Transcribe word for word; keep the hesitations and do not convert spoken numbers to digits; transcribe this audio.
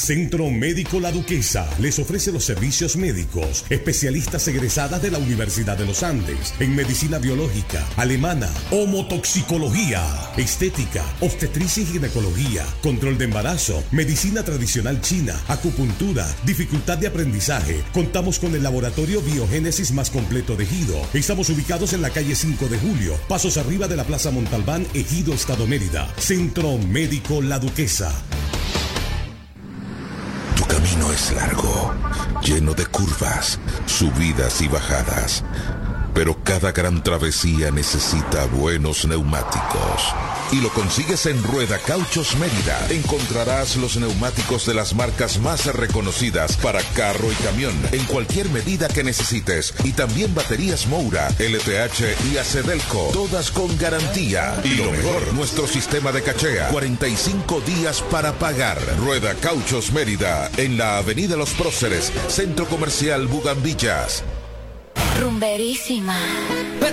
Centro Médico La Duquesa les ofrece los servicios médicos, especialistas egresadas de la Universidad de los Andes, en medicina biológica, alemana, homotoxicología, estética, obstetricia y ginecología, control de embarazo, medicina tradicional china, acupuntura, dificultad de aprendizaje. Contamos con el laboratorio Biogénesis más completo de Ejido. Estamos ubicados en la calle cinco de julio, pasos arriba de la Plaza Montalbán, Ejido, Estado Mérida. Centro Médico La Duquesa. Tu camino es largo, lleno de curvas, subidas y bajadas. Pero cada gran travesía necesita buenos neumáticos. Y lo consigues en Rueda Cauchos Mérida. Encontrarás los neumáticos de las marcas más reconocidas para carro y camión, en cualquier medida que necesites. Y también baterías Moura, L T H y Acedelco, todas con garantía. Y lo mejor, nuestro sistema de cachea, cuarenta y cinco días para pagar. Rueda Cauchos Mérida, en la Avenida Los Próceres, Centro Comercial Bugambillas. Rumberísima.